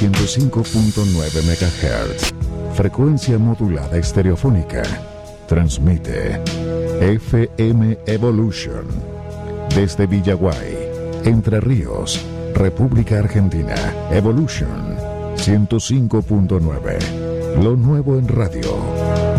105.9 MHz. Frecuencia modulada estereofónica. Transmite FM Evolution. Desde Villaguay, Entre Ríos, República Argentina. Evolution 105.9. Lo nuevo en radio.